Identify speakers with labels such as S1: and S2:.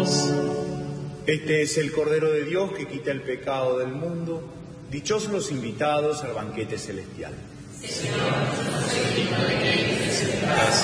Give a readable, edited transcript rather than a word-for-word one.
S1: Dios.
S2: Este es el Cordero de Dios que quita el pecado del mundo. Dichosos los invitados al banquete celestial.
S1: Señor, no soy digno de que entres en mi casa,